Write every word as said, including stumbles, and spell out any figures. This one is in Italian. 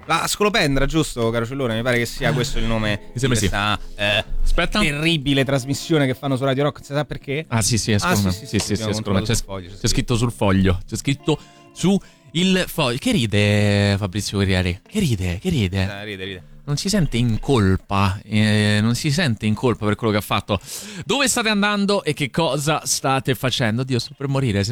La Scolopendra, giusto, caro Cellone? Mi pare che sia questo il nome di questa sì. eh, Aspetta. terribile trasmissione che fanno su Radio Rock. Si sa perché? Ah sì sì, è ah, sì, sì, sì, sì, sì, sì, foglio, c'è, foglio, c'è scritto sul foglio. C'è scritto su il foglio. Che ride Fabrizio Guerrieri? Che ride? Che ride? Eh, ride, ride. Non si sente in colpa, eh, non si sente in colpa per quello che ha fatto. Dove state andando e che cosa state facendo? Dio, sto per morire.